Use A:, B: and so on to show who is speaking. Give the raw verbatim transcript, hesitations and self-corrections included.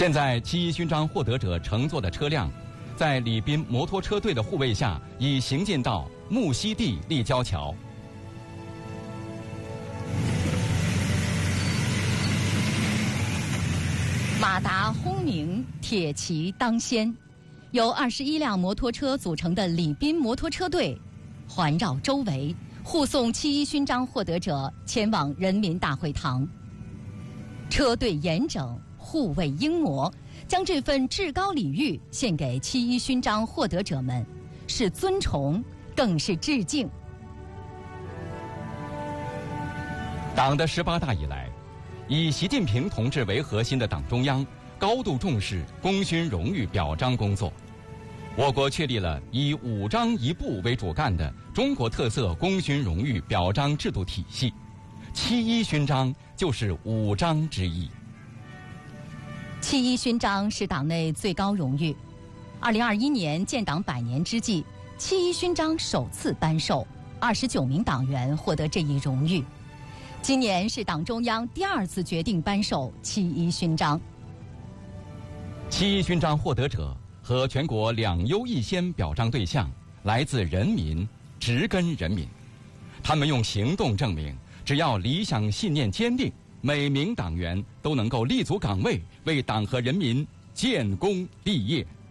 A: 现在七一勋章获得者乘坐的车辆，在礼宾摩托车队的护卫下，已行进到木樨地立交桥。
B: 马达轰鸣，铁骑当先，由二十一辆摩托车组成的礼宾摩托车队环绕周围，护送七一勋章获得者前往人民大会堂。车队严整，护卫英模，将这份至高礼遇献给七一勋章获得者们，是尊崇，更是致敬。
A: 党的十八大以来，以习近平同志为核心的党中央高度重视功勋荣誉表彰工作。我国确立了以五章一部为主干的中国特色功勋荣誉表彰制度体系，七一勋章就是五章之一。
B: 七一勋章是党内最高荣誉。二零二一年建党百年之际，七一勋章首次颁授，二十九名党员获得这一荣誉。今年是党中央第二次决定颁授七一勋章。
A: 七一勋章获得者和全国两优一先表彰对象来自人民，植根人民。他们用行动证明，只要理想信念坚定，每名党员都能够立足岗位，为党和人民建功立业。